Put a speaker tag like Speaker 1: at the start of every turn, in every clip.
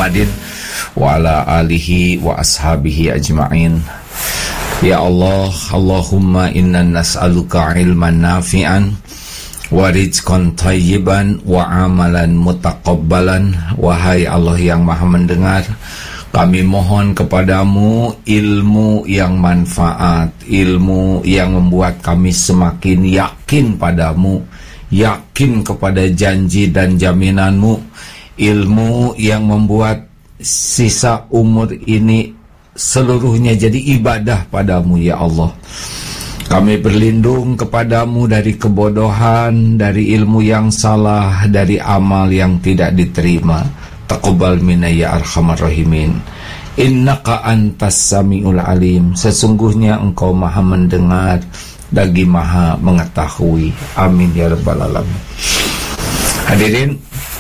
Speaker 1: Muhammadin wa ala alihi wa ashabihi ajma'in. Ya Allah, Allahumma inna nas'aluka ilman nafi'an wa rizqan thayyiban wa amalan mutaqabbalan. Wahai Allah yang Maha mendengar, kami mohon kepadamu ilmu yang manfaat, ilmu yang membuat kami semakin yakin padamu, yakin kepada janji dan jaminanmu, ilmu yang membuat sisa umur ini seluruhnya jadi ibadah padamu ya Allah. Kami berlindung kepadamu dari kebodohan, dari ilmu yang salah, dari amal yang tidak diterima. Taqabbal minna ya arhamar rahimin. Innaka antas samiul alim. Sesungguhnya engkau maha mendengar lagi maha mengetahui. Amin ya rabbal alamin. Hadirin,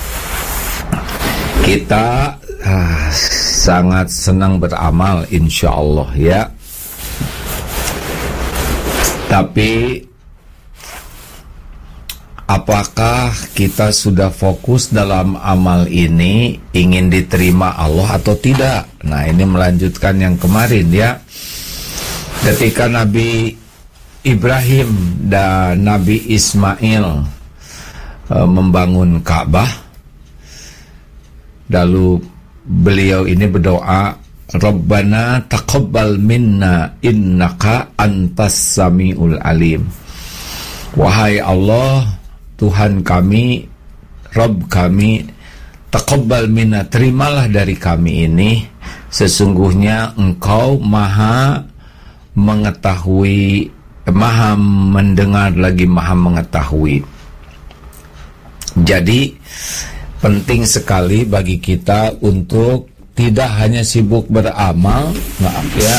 Speaker 1: kita sangat senang beramal insyaallah ya. Tapi apakah kita sudah fokus dalam amal ini ingin diterima Allah atau tidak? Nah, ini melanjutkan yang kemarin ya. Ketika Nabi Ibrahim dan Nabi Ismail membangun Ka'bah, lalu beliau ini berdoa, Rabbana taqabbal minna innaka antas samiul alim. Wahai Allah, Tuhan kami, Rabb kami, taqabbal minna, terimalah dari kami ini, sesungguhnya engkau maha mengetahui, maha mendengar lagi maha mengetahui. Jadi penting sekali bagi kita untuk tidak hanya sibuk beramal, maaf ya,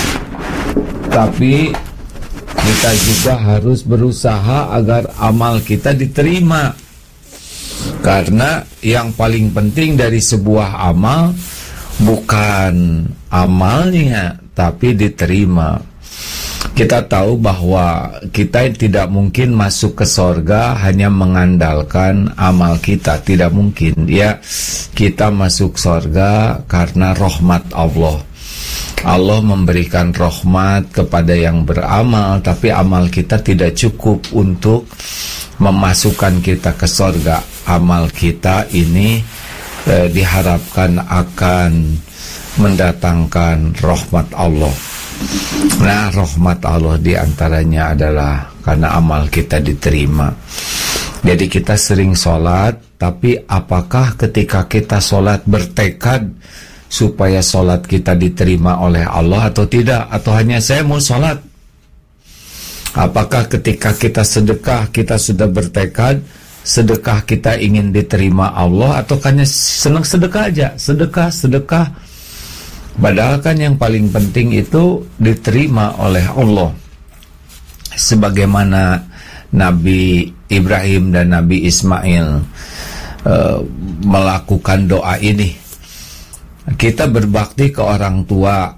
Speaker 1: tapi kita juga harus berusaha agar amal kita diterima. Karena yang paling penting dari sebuah amal bukan amalnya, tapi diterima. Kita tahu bahwa kita tidak mungkin masuk ke sorga hanya mengandalkan amal kita, tidak mungkin ya. Kita masuk sorga karena rahmat Allah. Allah memberikan rahmat kepada yang beramal, tapi amal kita tidak cukup untuk memasukkan kita ke sorga. Amal kita ini diharapkan akan mendatangkan rahmat Allah. Nah, rahmat Allah diantaranya adalah karena amal kita diterima. Jadi kita sering sholat, tapi apakah ketika kita sholat bertekad supaya sholat kita diterima oleh Allah atau tidak? Atau hanya saya mau sholat? Apakah ketika kita sedekah, kita sudah bertekad sedekah kita ingin diterima Allah, atau hanya senang sedekah aja, sedekah? Padahal kan yang paling penting itu diterima oleh Allah. Sebagaimana Nabi Ibrahim dan Nabi Ismail melakukan doa ini. Kita berbakti ke orang tua,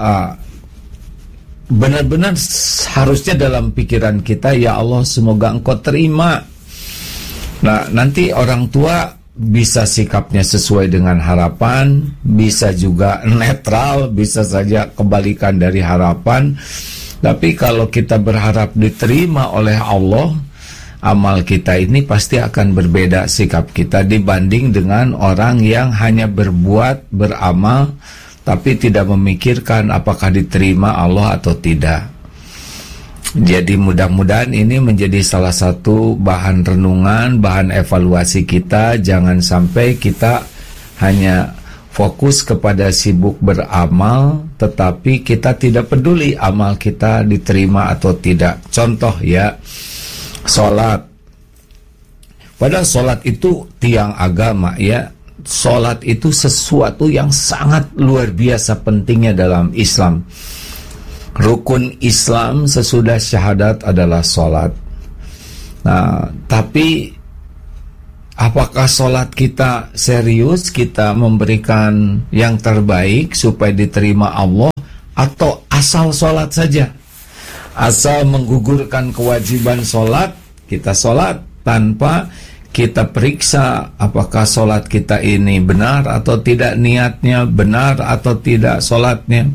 Speaker 1: benar-benar harusnya dalam pikiran kita, ya Allah semoga engkau terima. Nah, nanti orang tua bisa sikapnya sesuai dengan harapan, bisa juga netral, bisa saja kebalikan dari harapan. Tapi kalau kita berharap diterima oleh Allah, amal kita ini pasti akan berbeda sikap kita dibanding dengan orang yang hanya berbuat, beramal, tapi tidak memikirkan apakah diterima Allah atau tidak. Jadi mudah-mudahan ini menjadi salah satu bahan renungan, bahan evaluasi kita. Jangan sampai kita hanya fokus kepada sibuk beramal, tetapi kita tidak peduli amal kita diterima atau tidak. Contoh ya, sholat. Padahal sholat itu tiang agama ya. Sholat itu sesuatu yang sangat luar biasa pentingnya dalam Islam. Rukun Islam sesudah syahadat adalah sholat. Nah, tapi apakah sholat kita serius, kita memberikan yang terbaik supaya diterima Allah, atau asal sholat saja? Asal menggugurkan kewajiban sholat, kita sholat tanpa kita periksa apakah sholat kita ini benar atau tidak, niatnya benar atau tidak sholatnya.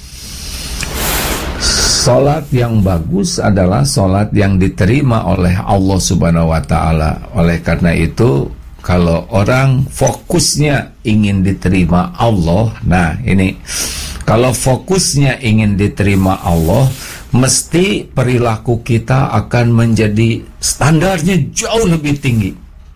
Speaker 1: Sholat yang bagus adalah sholat yang diterima oleh Allah Subhanahu wa Ta'ala. Oleh karena itu, kalau orang fokusnya ingin diterima Allah, nah ini, kalau fokusnya ingin diterima Allah, mesti perilaku kita akan menjadi standarnya jauh lebih tinggi.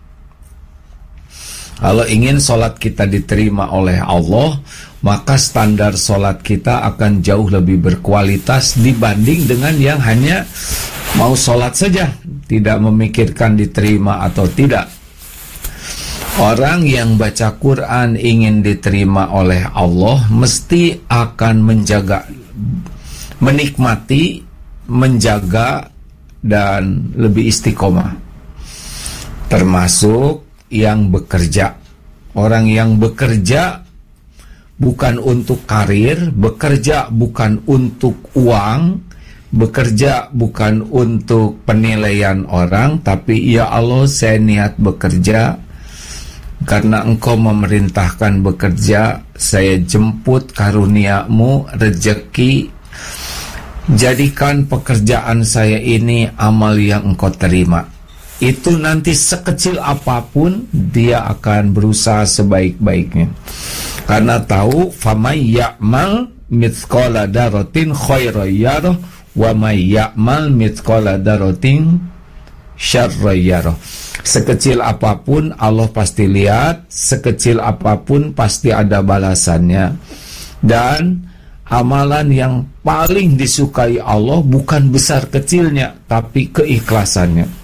Speaker 1: Kalau ingin sholat kita diterima oleh Allah, maka standar sholat kita akan jauh lebih berkualitas dibanding dengan yang hanya mau sholat saja, tidak memikirkan diterima atau tidak. Orang yang baca Quran ingin diterima oleh Allah mesti akan menjaga, menikmati, menjaga, dan lebih istiqomah. Termasuk yang bekerja. Orang yang bekerja bukan untuk karir, bekerja bukan untuk uang, bekerja bukan untuk penilaian orang, tapi ya Allah, saya niat bekerja karena Engkau memerintahkan bekerja, saya jemput karunia-Mu, rezeki, jadikan pekerjaan saya ini amal yang Engkau terima. Itu nanti sekecil apapun dia akan berusaha sebaik-baiknya, karena tahu famay ya'mal mithqala daratin khairan yarah wa may ya'mal mithqala daratin syarran yarah. Sekecil apapun Allah pasti lihat, sekecil apapun pasti ada balasannya. Dan amalan yang paling disukai Allah bukan besar kecilnya, tapi keikhlasannya.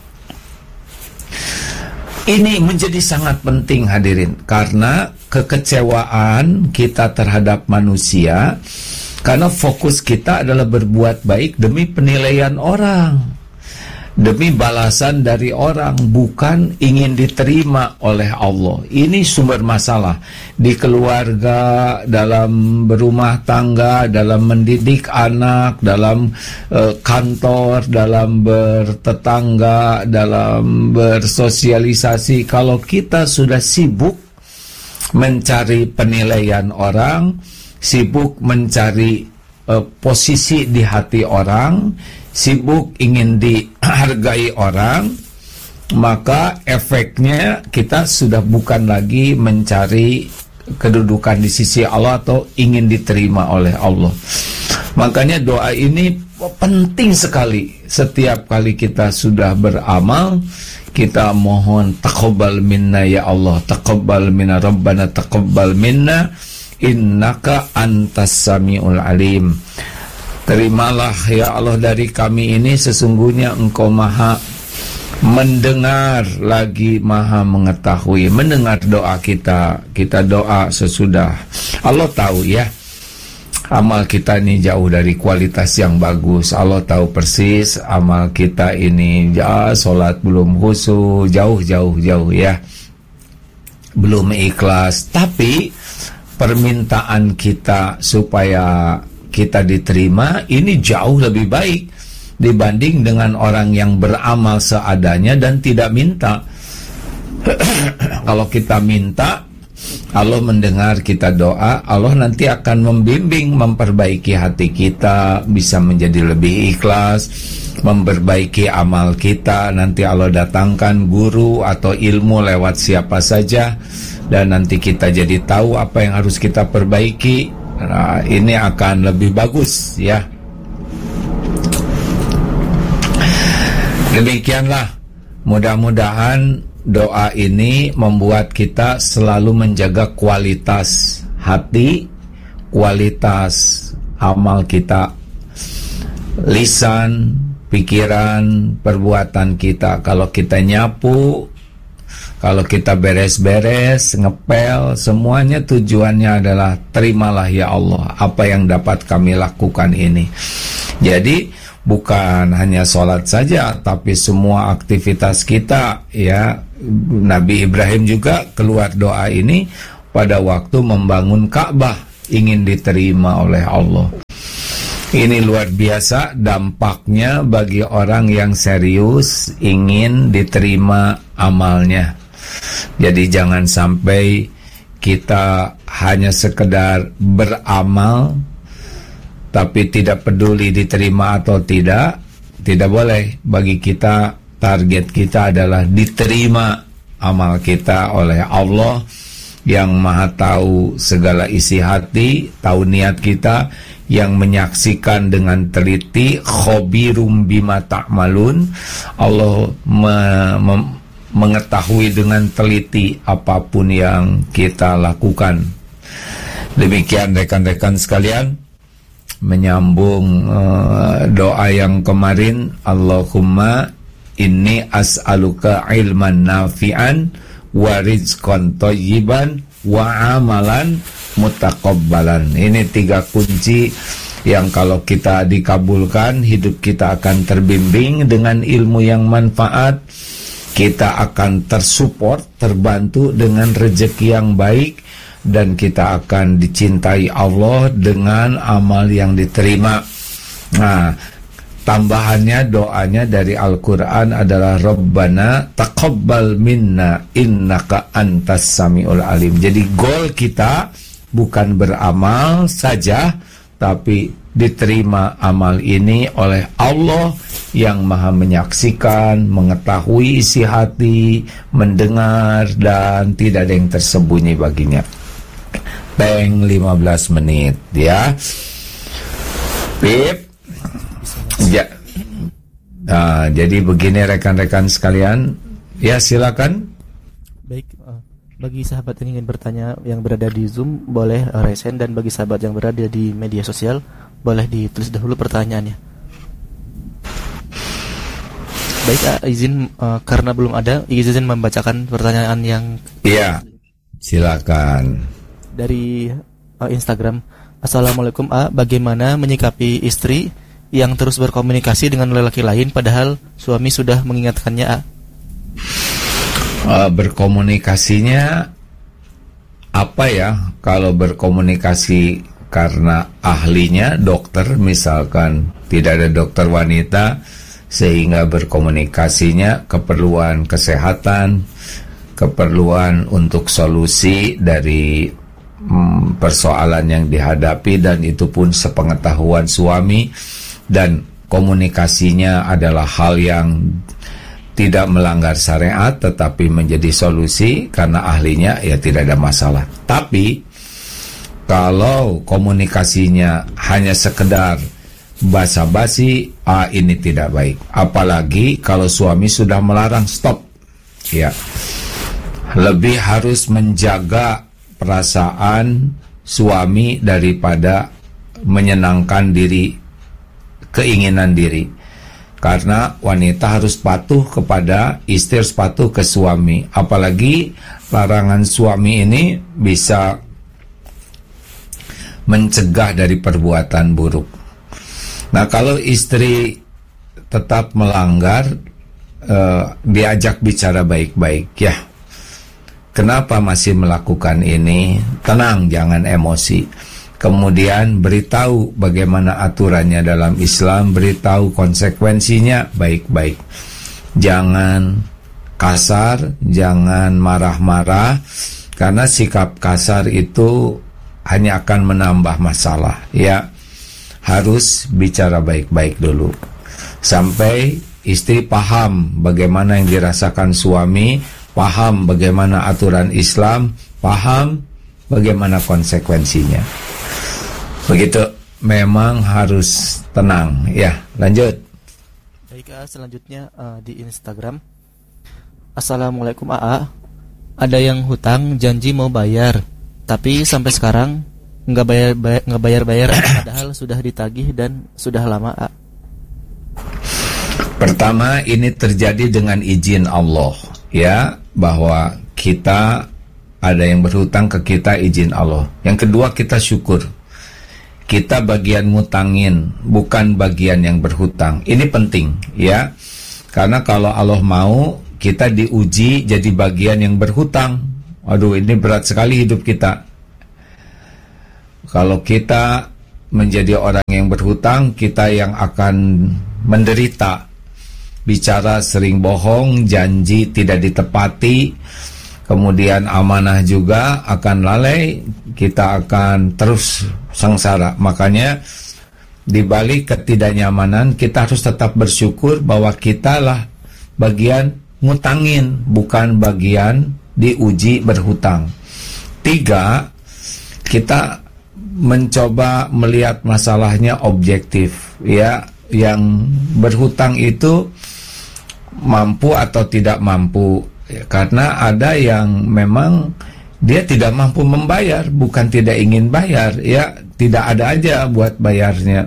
Speaker 1: Ini menjadi sangat penting hadirin, karena kekecewaan kita terhadap manusia, karena fokus kita adalah berbuat baik demi penilaian orang, demi balasan dari orang, bukan ingin diterima oleh Allah. Ini sumber masalah di keluarga, dalam berumah tangga, dalam mendidik anak, dalam kantor, dalam bertetangga, dalam bersosialisasi. Kalau kita sudah sibuk mencari penilaian orang, sibuk mencari posisi di hati orang, sibuk ingin dihargai orang, maka efeknya kita sudah bukan lagi mencari kedudukan di sisi Allah atau ingin diterima oleh Allah. Makanya doa ini penting sekali. Setiap kali kita sudah beramal, kita mohon taqabbal minna ya Allah, taqabbal minna rabbana, taqabbal minna innaka antas samiul alim. Terimalah ya Allah dari kami ini, sesungguhnya Engkau maha mendengar lagi maha mengetahui. Mendengar doa kita, kita doa sesudah Allah tahu ya, amal kita ini jauh dari kualitas yang bagus. Allah tahu persis amal kita ini ya, sholat belum khusyuk, jauh ya, belum ikhlas. Tapi permintaan kita supaya kita diterima ini jauh lebih baik dibanding dengan orang yang beramal seadanya dan tidak minta. Kalau kita minta, Allah mendengar kita doa, Allah nanti akan membimbing, memperbaiki hati kita, bisa menjadi lebih ikhlas, memperbaiki amal kita. Nanti Allah datangkan guru atau ilmu lewat siapa saja, dan nanti kita jadi tahu apa yang harus kita perbaiki. Nah, ini akan lebih bagus ya. Demikianlah, mudah-mudahan doa ini membuat kita selalu menjaga kualitas hati, kualitas amal kita, lisan, pikiran, perbuatan kita. Kalau kita nyapu, kalau kita beres-beres, ngepel, semuanya tujuannya adalah terimalah ya Allah apa yang dapat kami lakukan ini. Jadi bukan hanya sholat saja, tapi semua aktivitas kita ya. Nabi Ibrahim juga keluar doa ini pada waktu membangun Ka'bah, ingin diterima oleh Allah. Ini luar biasa dampaknya bagi orang yang serius ingin diterima amalnya. Jadi jangan sampai kita hanya sekedar beramal tapi tidak peduli diterima atau tidak. Tidak boleh. Bagi kita, target kita adalah diterima amal kita oleh Allah yang Maha tahu segala isi hati, tahu niat kita, yang menyaksikan dengan teliti, khobirum bima ta'malun. Allah mengetahui dengan teliti apapun yang kita lakukan. Demikian rekan-rekan sekalian, menyambung doa yang kemarin, Allahumma inni as'aluka ilman nafi'an wa rizqan thayyiban wa amalan mutaqabbalan. Ini 3 kunci yang kalau kita dikabulkan, hidup kita akan terbimbing dengan ilmu yang manfaat. Kita akan tersupport, terbantu dengan rezeki yang baik, dan kita akan dicintai Allah dengan amal yang diterima. Nah, tambahannya doanya dari Al-Quran adalah Rabbana taqabbal minna innaka antas samiul alim. Jadi goal kita bukan beramal saja, tapi diterima amal ini oleh Allah yang Maha menyaksikan, mengetahui isi hati, mendengar, dan tidak ada yang tersembunyi baginya. Peng 15 menit ya. Pip. Ya. Nah, jadi begini rekan-rekan sekalian, ya silakan.
Speaker 2: Baik, bagi sahabat yang ingin bertanya yang berada di Zoom boleh raise, dan bagi sahabat yang berada di media sosial boleh ditulis dahulu pertanyaannya. Baik, izin karena belum ada, izin membacakan pertanyaan yang
Speaker 1: iya, silakan.
Speaker 2: Dari Instagram. Assalamualaikum bagaimana menyikapi istri yang terus berkomunikasi dengan lelaki lain padahal suami sudah mengingatkannya
Speaker 1: berkomunikasinya apa ya? Kalau berkomunikasi karena ahlinya dokter, misalkan tidak ada dokter wanita sehingga berkomunikasinya keperluan kesehatan, keperluan untuk solusi dari persoalan yang dihadapi, dan itu pun sepengetahuan suami, dan komunikasinya adalah hal yang tidak melanggar syariat tetapi menjadi solusi karena ahlinya, ya tidak ada masalah. Tapi kalau komunikasinya hanya sekedar basa-basi, ini tidak baik. Apalagi kalau suami sudah melarang, stop. Ya, lebih harus menjaga perasaan suami daripada menyenangkan diri, keinginan diri. Karena wanita harus patuh kepada istri, harus patuh ke suami. Apalagi larangan suami ini bisa mencegah dari perbuatan buruk. Nah, kalau istri tetap melanggar, diajak bicara baik-baik, ya. Kenapa masih melakukan ini? Tenang, jangan emosi. Kemudian beritahu bagaimana aturannya dalam Islam, beritahu konsekuensinya baik-baik. Jangan kasar, jangan marah-marah, karena sikap kasar itu hanya akan menambah masalah. Ya, harus bicara baik-baik dulu sampai istri paham bagaimana yang dirasakan suami, paham bagaimana aturan Islam, paham bagaimana konsekuensinya. Begitu, memang harus tenang. Ya, lanjut.
Speaker 2: Baik, selanjutnya di Instagram. Assalamualaikum AA. Ada yang hutang janji mau bayar, tapi sampai sekarang nggak bayar, padahal sudah ditagih dan sudah lama.
Speaker 1: Pertama, ini terjadi dengan izin Allah, ya, bahwa kita ada yang berhutang ke kita, izin Allah. Yang kedua, kita syukur. Kita bagian mutangin, bukan bagian yang berhutang. Ini penting, ya. Karena kalau Allah mau, kita diuji jadi bagian yang berhutang. Aduh, ini berat sekali hidup kita. Kalau kita menjadi orang yang berhutang, kita yang akan menderita. Bicara sering bohong, janji tidak ditepati, kemudian amanah juga akan lalai, kita akan terus sengsara. Makanya di balik ketidaknyamanan, kita harus tetap bersyukur bahwa kita lah bagian ngutangin, bukan bagian diuji berhutang. 3, kita mencoba melihat masalahnya objektif, ya. Yang berhutang itu mampu atau tidak mampu, ya, karena ada yang memang dia tidak mampu membayar, bukan tidak ingin bayar, ya, tidak ada aja buat bayarnya.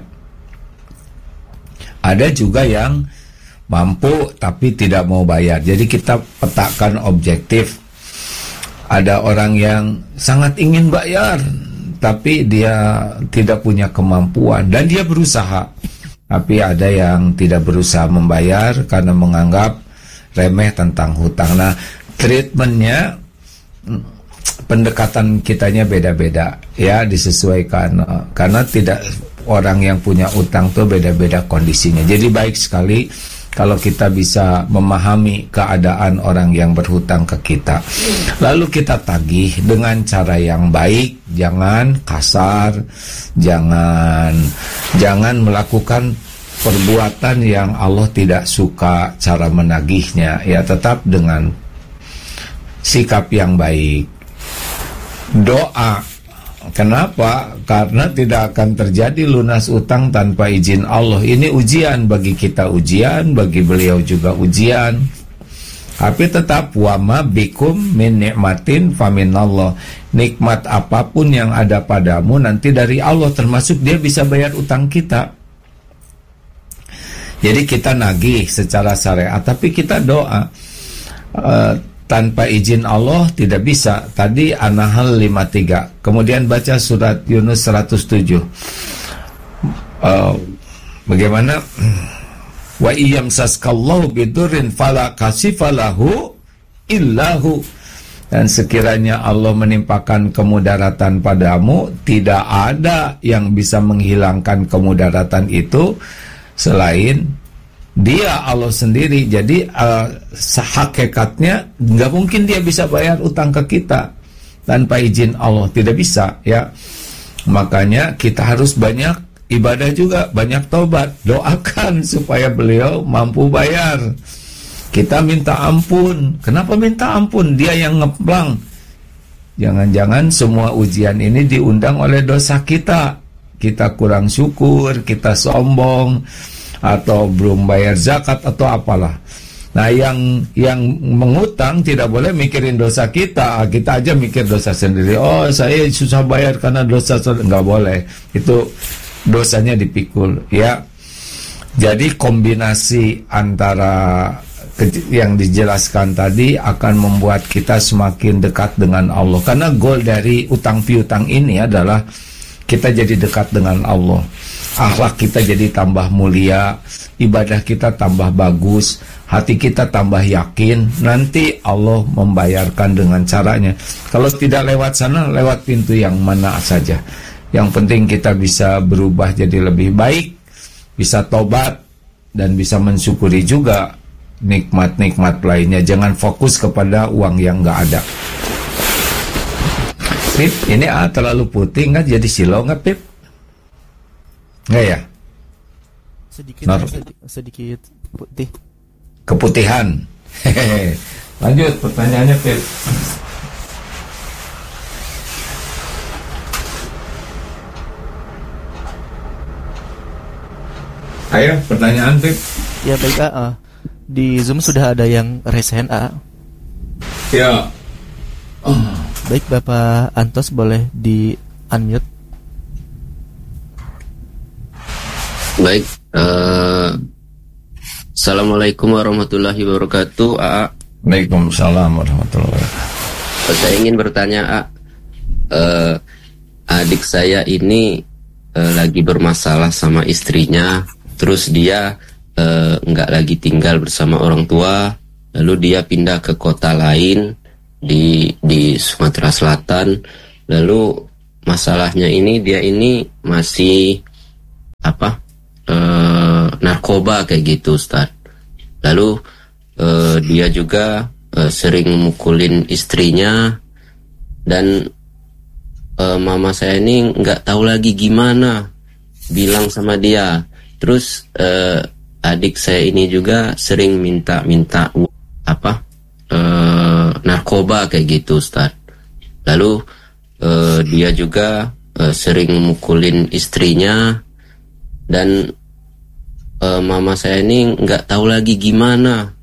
Speaker 1: Ada juga yang mampu tapi tidak mau bayar. Jadi kita petakan objektif. Ada orang yang sangat ingin bayar tapi dia tidak punya kemampuan dan dia berusaha. Tapi ada yang tidak berusaha membayar karena menganggap remeh tentang hutang. Nah, treatmentnya, pendekatan kitanya beda-beda, ya, disesuaikan. Karena tidak, orang yang punya utang tuh beda-beda kondisinya. Jadi baik sekali kalau kita bisa memahami keadaan orang yang berhutang ke kita, lalu kita tagih dengan cara yang baik, jangan kasar, jangan melakukan perbuatan yang Allah tidak suka cara menagihnya, ya, tetap dengan sikap yang baik. Doa. Kenapa? Karena tidak akan terjadi lunas utang tanpa izin Allah. Ini ujian bagi kita, ujian bagi beliau juga ujian. Tapi tetap, wa ma bikum min nikmatin faminallah. Nikmat apapun yang ada padamu nanti dari Allah, termasuk dia bisa bayar utang kita. Jadi kita nagih secara syariat, tapi kita doa. Tanpa izin Allah tidak bisa. Tadi An-Nahl 53. Kemudian baca surat Yunus 107. Bagaimana? Wa iyamsaskallahu bidurin fala kasifalahu illahu. Dan sekiranya Allah menimpakan kemudaratan padamu, tidak ada yang bisa menghilangkan kemudaratan itu selain Dia, Allah sendiri. Jadi hakikatnya nggak mungkin dia bisa bayar utang ke kita tanpa izin Allah, tidak bisa, ya. Makanya kita harus banyak ibadah juga, banyak taubat, doakan supaya beliau mampu bayar. Kita minta ampun. Kenapa minta ampun? Dia yang ngeplang. Jangan-jangan semua ujian ini diundang oleh dosa kita. Kita kurang syukur, kita sombong, atau belum bayar zakat atau apalah. Nah, yang mengutang tidak boleh mikirin dosa kita. Kita aja mikir dosa sendiri. Oh, saya susah bayar karena dosa. Nggak boleh. Itu dosanya dipikul, ya. Jadi kombinasi antara yang dijelaskan tadi akan membuat kita semakin dekat dengan Allah. Karena goal dari utang piutang ini adalah kita jadi dekat dengan Allah. Akhlak kita jadi tambah mulia, ibadah kita tambah bagus, hati kita tambah yakin, nanti Allah membayarkan dengan caranya. Kalau tidak lewat sana, lewat pintu yang mana saja. Yang penting kita bisa berubah jadi lebih baik, bisa tobat, dan bisa mensyukuri juga nikmat-nikmat lainnya. Jangan fokus kepada uang yang nggak ada. Pip, ini terlalu putih nggak jadi silau nggak, Pip? Nggak ya?
Speaker 2: Sedikit putih.
Speaker 1: Keputihan. Lanjut pertanyaannya, Pip. Ayo, pertanyaan, Pip.
Speaker 2: Ya, baik, di Zoom sudah ada yang raise hand,
Speaker 1: Ya.
Speaker 2: Baik, Bapak Antos boleh di unmute.
Speaker 3: Baik, Assalamualaikum warahmatullahi wabarakatuh, AA.
Speaker 1: Waalaikumsalam warahmatullahi wabarakatuh.
Speaker 3: Saya ingin bertanya, adik saya ini lagi bermasalah sama istrinya, terus dia nggak lagi tinggal bersama orang tua, lalu dia pindah ke kota lain di Sumatera Selatan, lalu masalahnya ini dia ini masih apa narkoba kayak gitu Ustaz. Lalu dia juga sering mukulin istrinya, dan mama saya ini nggak tahu lagi gimana bilang sama dia. Terus adik saya ini juga sering minta narkoba kayak gitu Ustaz. Lalu dia juga sering mukulin istrinya, dan mama saya ini nggak tahu lagi gimana